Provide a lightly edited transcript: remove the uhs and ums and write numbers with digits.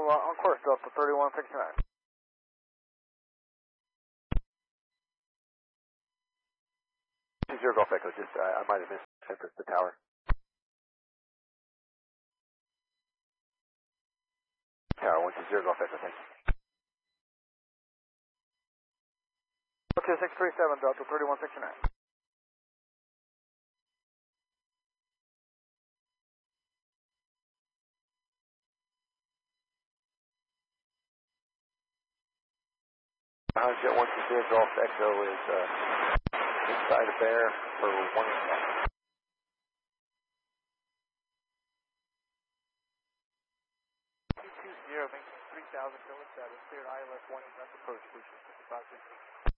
on course, Delta 3169. Zero Golf Echo, just, I might have missed the tower. Tower 120 Golf Echo, thank you. Okay, 637, Delta 3169. Jet 120 Golf Echo is inside of Bear for 1.5. 220, maintain 3,000 kilometers, cleared ILS 1 approach, station 55.